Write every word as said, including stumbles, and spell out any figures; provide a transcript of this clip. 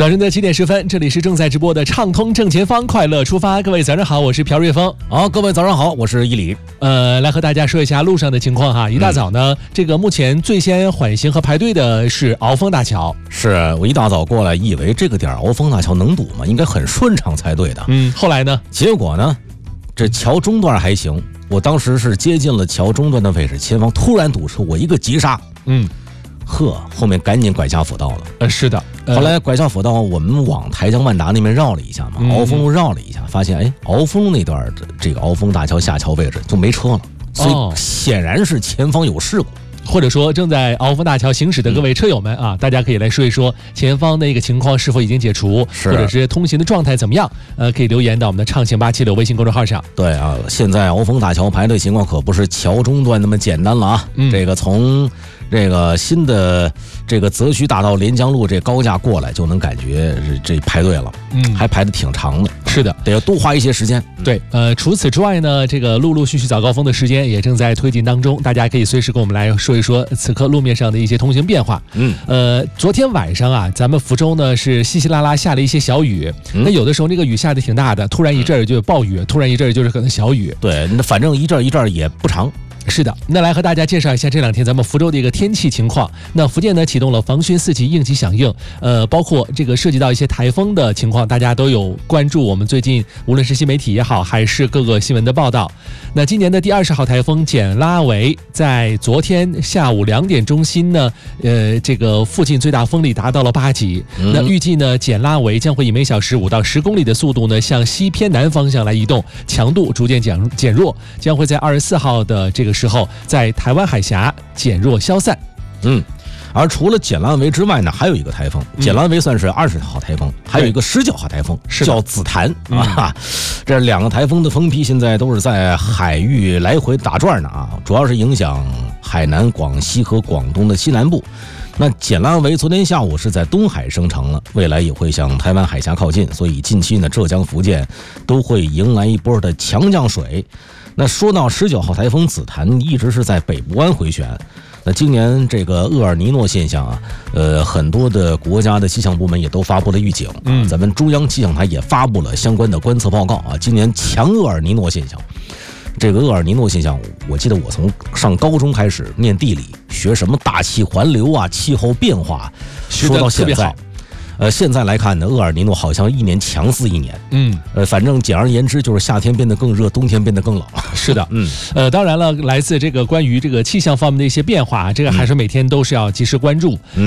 早晨的七点十分，这里是正在直播的畅通正前方，快乐出发。各位早上好，我是朴瑞峰。 好，各位早上好，我是伊犁。 呃，来和大家说一下路上的情况哈。一大早呢，嗯、这个目前最先缓行和排队的是鳌峰大桥。 是我一大早过来，以为这个点鳌峰大桥能堵吗？应该很顺畅才对的。 嗯，后来呢？ 结果呢，这桥中段还行。我当时是接近了桥中段的位置，前方突然堵车，我一个急刹。 嗯。 呵，后面赶紧拐下辅道了。 呃，是的。 后来拐下辅道，我们往台江万达那边绕了一下嘛，鳌峰路绕了一下，发现哎，鳌峰那段这个鳌峰大桥下桥位置就没车了，所以显然是前方有事故。 或者说正在鳌峰大桥行驶的各位车友们啊，嗯、大家可以来说一说前方那个情况是否已经解除，或者是通行的状态怎么样？呃，可以留言到我们的畅行八七六微信公众号上。 对啊，现在鳌峰大桥排队情况可不是桥中段那么简单了啊！嗯、这个从这个新的这个泽区大道连江路这高架过来，就能感觉这排队了，嗯，还排得挺长的。 是的， 得要多花一些时间。 对，呃，除此之外呢，这个陆陆续续早高峰的时间也正在推进当中，大家可以随时跟我们来说一说此刻路面上的一些通行变化。嗯，呃，昨天晚上啊，咱们福州呢是稀稀拉拉下了一些小雨，嗯、那有的时候那个雨下的挺大的，突然一阵儿就暴雨，突然一阵儿就是可能小雨。 对，那反正一阵儿一阵儿也不长。 是的，那来和大家介绍一下这两天咱们福州的一个天气情况。那福建呢启动了防汛四级应急响应，呃，包括这个涉及到一些台风的情况，大家都有关注。我们最近无论是新媒体也好，还是各个新闻的报道。那今年的第二十号台风简拉维在昨天下午两点钟心呢，呃，这个附近最大风力达到了八级。嗯、那预计呢，简拉维将会以每小时五到十公里的速度呢向西偏南方向来移动，强度逐渐减减弱，将会在二十四号的这个时候在台湾海峡减弱消散。 嗯，而除了简拉维之外呢，还有一个台风，简拉维算是二十号台风，还有一个十九号台风叫紫檀啊。这两个台风的风批现在都是在海域来回打转呢啊，主要是影响海南、广西和广东的西南部。那简拉维昨天下午是在东海生成了，未来也会向台湾海峡靠近，所以近期呢，浙江、福建都会迎来一波的强降水。那说到十九号台风紫檀，一直是在北部湾回旋。那今年这个厄尔尼诺现象啊，呃，很多的国家的气象部门也都发布了预警。嗯，咱们中央气象台也发布了相关的观测报告啊。今年强厄尔尼诺现象，这个厄尔尼诺现象，我记得我从上高中开始念地理，学什么大气环流啊、气候变化，说到现在。呃，现在来看呢，厄尔尼诺好像一年强似一年。嗯，呃，反正简而言之就是夏天变得更热，冬天变得更冷。 是的，嗯，呃，当然了，来自这个关于这个气象方面的一些变化，这个还是每天都是要及时关注。嗯。